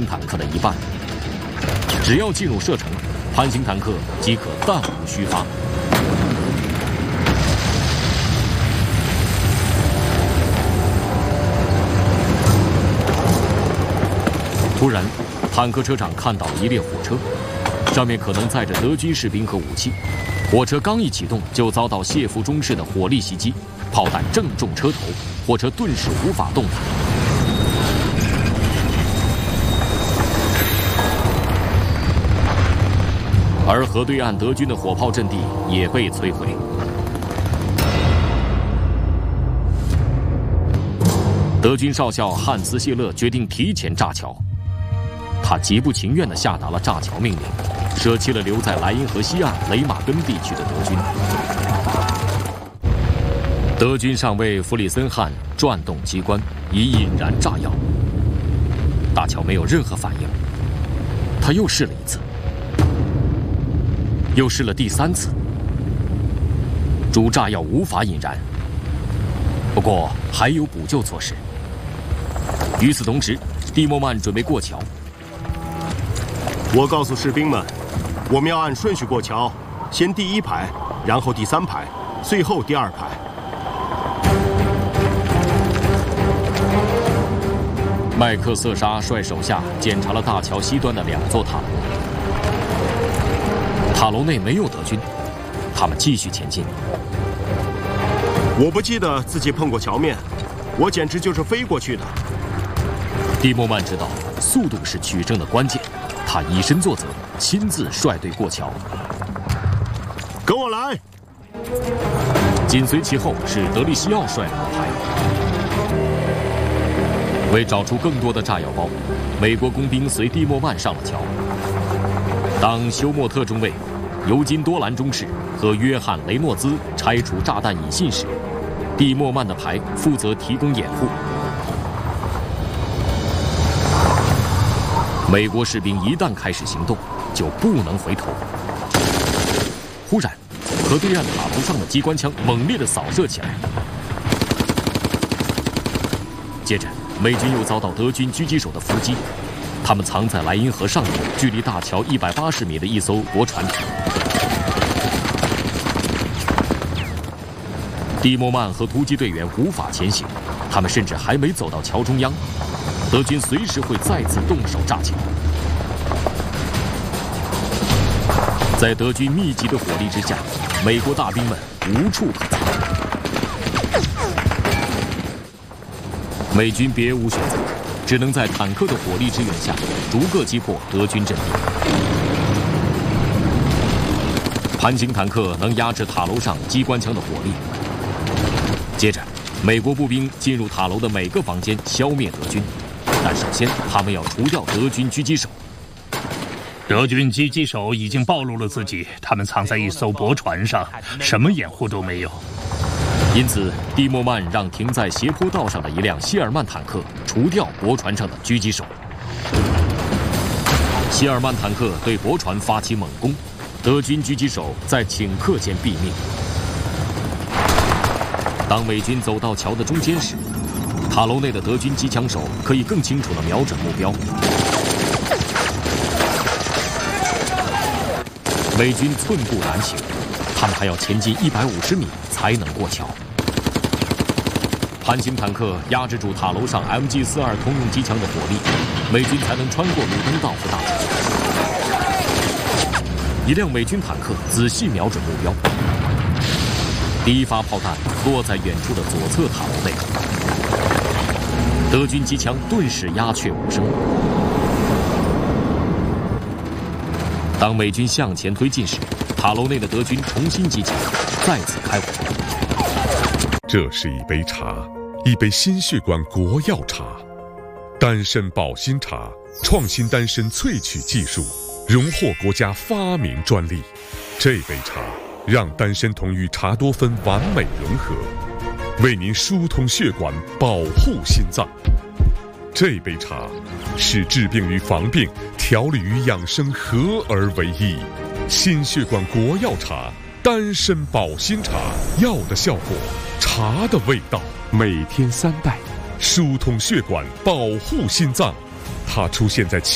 坦克的一半。只要进入射程，盘形坦克即可弹无虚发。突然，坦克车长看到了一列火车，上面可能载着德军士兵和武器。火车刚一启动，就遭到谢伏中式的火力袭击，炮弹正中车头，火车顿时无法动弹。而河对岸德军的火炮阵地也被摧毁。德军少校汉斯·谢勒决定提前炸桥，他极不情愿地下达了炸桥命令，舍弃了留在莱茵河西岸雷马根地区的德军。德军上尉弗里森汉转动机关，以引燃炸药。大桥没有任何反应，他又试了一次。又试了第3次，主炸药无法引燃。不过还有补救措施。与此同时，蒂莫曼准备过桥。 我告诉士兵们，我们要按顺序过桥，先第1排，然后第3排，最后第2排。 麦克瑟沙率手下检查了大桥西端的2座塔楼。塔楼内没有德军，他们继续前进。 我不记得自己碰过桥面，我简直就是飞过去的。 蒂莫曼知道速度是取胜的关键，他以身作则，亲自率队过桥。 跟我来！ 紧随其后是德利西奥率领的排。为找出更多的炸药包，美国工兵随蒂莫曼上了桥。当休莫特中尉、尤金多兰中士和约翰雷诺兹拆除炸弹引信时，蒂莫曼的排负责提供掩护。美国士兵一旦开始行动，就不能回头。忽然，河对岸塔楼上的机关枪猛烈地扫射起来。接着，美军又遭到德军狙击手的伏击。他们藏在莱茵河上游，距离大桥180米的一艘驳船上。蒂莫曼和突击队员无法前行，他们甚至还没走到桥中央，德军随时会再次动手炸桥。在德军密集的火力之下，美国大兵们无处可藏。美军别无选择，只能在坦克的火力支援下，逐个击破德军阵地。盘形坦克能压制塔楼上机关枪的火力。接着，美国步兵进入塔楼的每个房间，消灭德军。但首先，他们要除掉德军狙击手。 德军狙击手已经暴露了自己，他们藏在一艘驳船上，什么掩护都没有。 因此，蒂莫曼让停在斜坡道上的一辆谢尔曼坦克除掉驳船上的狙击手。谢尔曼坦克对驳船发起猛攻，德军狙击手在顷刻间毙命。当美军走到桥的中间时，塔楼内的德军机枪手可以更清楚地瞄准目标。美军寸步难行，他们还要前进150米才能过桥。盘形坦克压制住塔楼上 MG42通用机枪的火力，美军才能穿过鲁登道夫大桥。一辆美军坦克仔细瞄准目标，第一发炮弹落在远处的左侧塔楼内，德军机枪顿时鸦雀无声。当美军向前推进时，塔楼内的德军重新集结，再次开火。 这是一杯茶，一杯心血管国药茶，丹参保心茶，创新丹参萃取技术，荣获国家发明专利。这杯茶让丹参酮与茶多酚完美融合，为您疏通血管，保护心脏。这杯茶是治病与防病、调理与养生合而为一。心血管国药茶，丹参保心茶，药的效果，茶的味道，每天3袋，疏通血管，保护心脏。它出现在